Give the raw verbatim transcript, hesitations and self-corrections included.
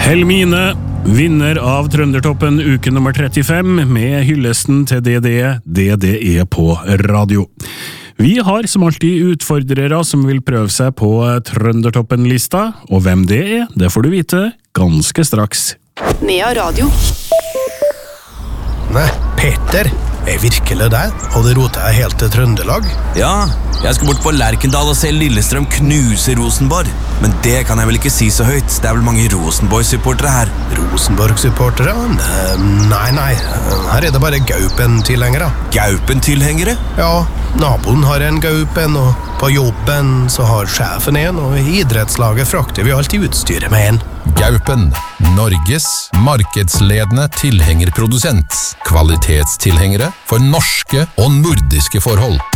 Helmine, vinner av Trøndertoppen uke nummer trettifem, med hyllesten til D D E, D D E på radio. Vi har som alltid utfordrere som vil prøve seg på Trøndertoppen-lista, og hvem det er, det får du vite ganske straks. Nea Radio. Nei, Peter, er virkelig det? Og det roter jeg helt til Trøndelag? Ja, jeg skal bort på Lerkendal og se Lillestrøm knuse Rosenborg. Men det kan jeg vel ikke si så høyt, det er vel mange Rosenborg-supportere her. Rosenborg-supportere? Nei, nei, her er det bare Gaupen-tilhengere. Gaupen-tilhengere? Ja, naboen har en Gaupen, og på jobben så har sjefen en, og i idrettslaget frakter vi alltid utstyret med en. Gaupen, Norges markedsledende tilhengerprodusent. Kvalitetstilhengere for norske og nordiske forhold.